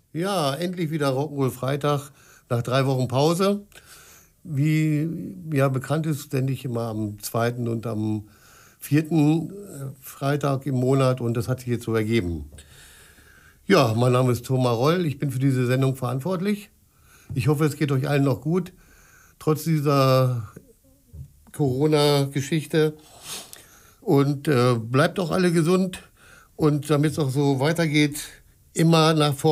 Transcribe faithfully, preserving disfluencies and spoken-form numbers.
Ja, endlich wieder Rock'n'Roll Freitag nach drei Wochen Pause. Wie ja bekannt ist, sende ich immer am zweiten und am vierten äh, Freitag im Monat und das hat sich jetzt so ergeben. Ja, mein Name ist Thomas Roll, ich bin für diese Sendung verantwortlich. Ich hoffe, es geht euch allen noch gut, trotz dieser Corona-Geschichte. Und äh, bleibt auch alle gesund und damit es auch so weitergeht, immer nach vorne.